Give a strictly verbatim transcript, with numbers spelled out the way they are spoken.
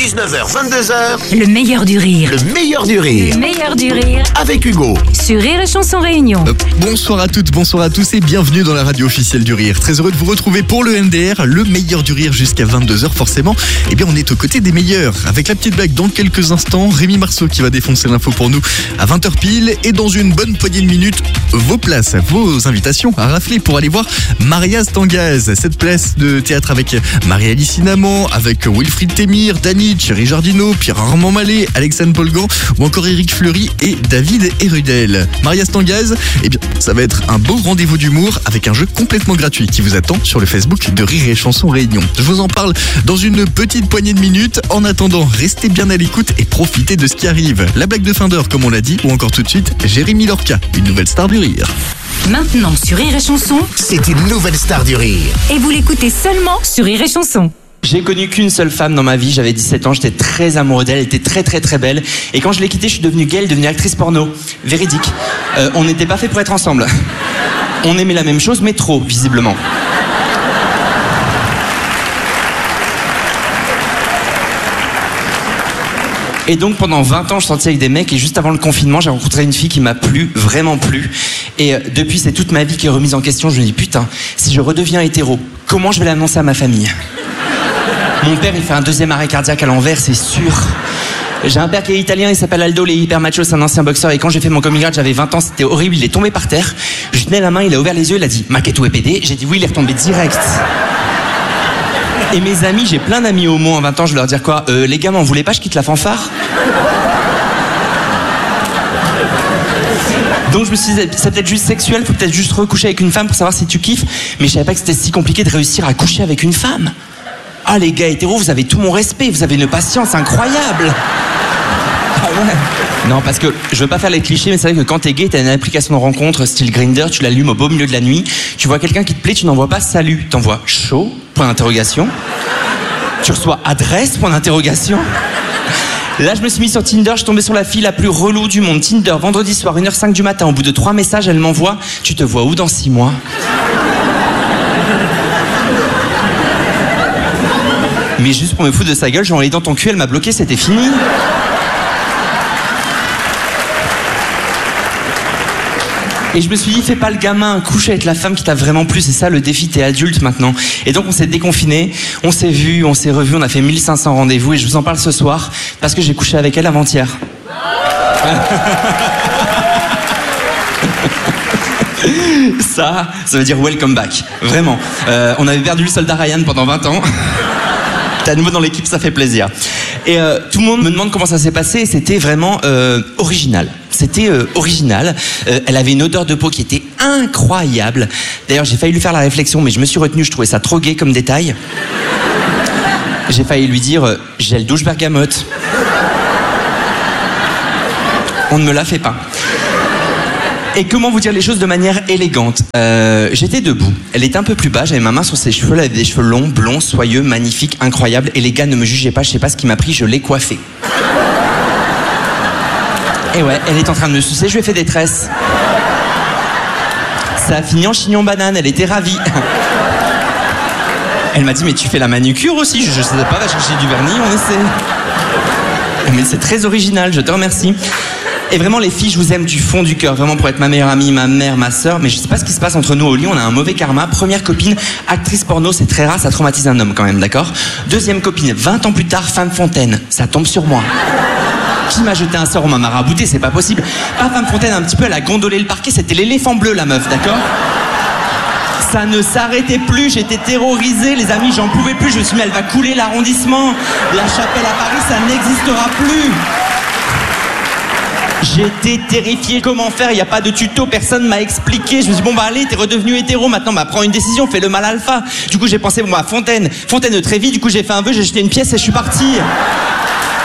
dix-neuf heures vingt-deux heures, Le meilleur du rire. le meilleur du rire. Le meilleur du rire Avec Hugo. sur Rire et Chanson Réunion. Euh, Bonsoir à toutes, bonsoir à tous et bienvenue dans la radio officielle du rire. Très heureux de vous retrouver pour le M D R, le meilleur du rire jusqu'à vingt-deux heures forcément. Eh bien on est aux côtés des meilleurs. Avec la petite blague dans quelques instants, Rémi Marceau qui va défoncer l'info pour nous à vingt heures pile. Et dans une bonne poignée de minutes, vos places, vos invitations à rafler pour aller voir Mariaz Tangaz. Cette place de théâtre avec Marie-Alice Cinnamon, avec Wilfried Témir, Dany, Thierry Jardino, Pierre-Armand Mallet, Alexandre Polgan ou encore Éric Fleury et David Erudel. Mariaz Tangaz, eh bien, ça va être un beau rendez-vous d'humour avec un jeu complètement gratuit qui vous attend sur le Facebook de Rire et Chanson Réunion. Je vous en parle dans une petite poignée de minutes. En attendant, restez bien à l'écoute et profitez de ce qui arrive. La blague de fin d'heure, comme on l'a dit, ou encore tout de suite, Jérémy Lorca, une nouvelle star du rire. Maintenant sur Rire et Chanson, C'est une nouvelle star du rire. et vous l'écoutez seulement sur Rire et Chanson. J'ai connu qu'une seule femme dans ma vie, j'avais dix-sept ans, j'étais très amoureux d'elle, elle était très très très belle. Et quand je l'ai quittée, je suis devenu gay, elle est devenue actrice porno. Véridique. Euh, on n'était pas fait pour être ensemble. On aimait la même chose, mais trop, visiblement. Et donc pendant vingt ans, je sortais avec des mecs et juste avant le confinement, j'ai rencontré une fille qui m'a plu, vraiment plu. Et euh, depuis, c'est toute ma vie qui est remise en question. Je me dis, putain, si je redeviens hétéro, comment je vais l'annoncer à ma famille ? Mon père, il fait un deuxième arrêt cardiaque à l'envers, c'est sûr. J'ai un père qui est italien, il s'appelle Aldo, il est hyper macho, c'est un ancien boxeur. Et quand j'ai fait mon coming out, j'avais vingt ans, c'était horrible, il est tombé par terre. Je lui tenais la main, il a ouvert les yeux, il a dit, Maketou est pédé. J'ai dit oui, il est retombé direct. Et mes amis, j'ai plein d'amis homo en vingt ans, je leur dire quoi euh, les gars, m'en voulez pas, je quitte la fanfare. Donc je me suis dit, c'est peut-être juste sexuel, faut peut-être juste recoucher avec une femme pour savoir si tu kiffes. Mais je savais pas que c'était si compliqué de réussir à coucher avec une femme. Ah les gars hétéros, vous avez tout mon respect, vous avez une patience incroyable. Ah ouais. Non, parce que je veux pas faire les clichés, mais c'est vrai que quand t'es gay, t'as une application de rencontre style Grindr, tu l'allumes au beau milieu de la nuit, tu vois quelqu'un qui te plaît, tu n'envoies pas salut, t'envoies chaud, point d'interrogation. Tu reçois adresse, point d'interrogation. Là, je me suis mis sur Tinder, je suis tombé sur la fille la plus relou du monde. Tinder, vendredi soir, une heure cinq du matin, au bout de trois messages, elle m'envoie, tu te vois où dans six mois ? Mais juste pour me foutre de sa gueule, j'ai envoyé dans ton cul, elle m'a bloqué, c'était fini. Et je me suis dit, fais pas le gamin, couche avec la femme qui t'a vraiment plu, c'est ça le défi, t'es adulte maintenant. Et donc on s'est déconfinés, on s'est vus, on s'est revus, on a fait mille cinq cents rendez-vous et je vous en parle ce soir parce que j'ai couché avec elle avant-hier. Ça, ça veut dire welcome back, vraiment. Euh, on avait perdu le soldat Ryan pendant vingt ans. T'es à nouveau dans l'équipe, ça fait plaisir. Et euh, tout le monde me demande comment ça s'est passé et c'était vraiment euh, original. C'était euh, original. Euh, elle avait une odeur de peau qui était incroyable. D'ailleurs, j'ai failli lui faire la réflexion, mais je me suis retenu, je trouvais ça trop gai comme détail. J'ai failli lui dire euh, gel douche bergamote. On ne me l'a fait pas. Et comment vous dire les choses de manière élégante ? euh, J'étais debout, elle était un peu plus bas, j'avais ma main sur ses cheveux, elle avait des cheveux longs, blonds, soyeux, magnifiques, incroyables. Et les gars, ne me jugez pas, je sais pas ce qui m'a pris, je l'ai coiffée. Et ouais, elle est en train de me sucer, je lui ai fait des tresses. Ça a fini en chignon banane, elle était ravie. Elle m'a dit, mais tu fais la manucure aussi ? Je, je sais pas, va chercher du vernis, on essaie. Mais c'est très original, je te remercie. Et vraiment les filles, je vous aime du fond du cœur, vraiment pour être ma meilleure amie, ma mère, ma sœur, mais je sais pas ce qui se passe entre nous au lit, on a un mauvais karma. Première copine, actrice porno, c'est très rare, ça traumatise un homme quand même, d'accord ? Deuxième copine, vingt ans plus tard, femme fontaine, ça tombe sur moi. Qui m'a jeté un sort, on m'a marabouté, c'est pas possible. Pas femme fontaine, un petit peu, elle a gondolé le parquet, c'était l'éléphant bleu la meuf, d'accord ? Ça ne s'arrêtait plus, j'étais terrorisé, les amis, j'en pouvais plus, je me suis dit, elle va couler l'arrondissement. La Chapelle à Paris, ça n'existera plus. J'étais terrifié, comment faire, il n'y a pas de tuto, personne m'a expliqué. Je me suis dit, bon bah allez, t'es redevenu hétéro, maintenant bah prends une décision, fais le mal alpha. Du coup j'ai pensé, bon bah Fontaine, Fontaine de Trévis, du coup j'ai fait un vœu, j'ai jeté une pièce et je suis parti.